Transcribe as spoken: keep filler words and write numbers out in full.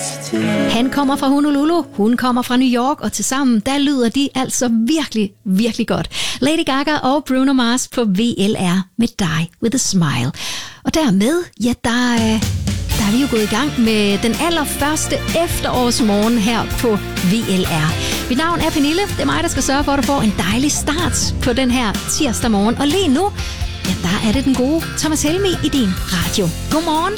Han kommer fra Honolulu, hun kommer fra New York, og tilsammen, der lyder de altså virkelig, virkelig godt. Lady Gaga og Bruno Mars på V L R med Die With A Smile. Og dermed, ja, der, øh, der er vi jo gået i gang med den allerførste efterårsmorgen her på V L R. Mit navn er Pernille, det er mig, der skal sørge for, at du får en dejlig start på den her tirsdag morgen. Og lige nu, ja, der er det den gode Thomas Helmig i din radio. Godmorgen.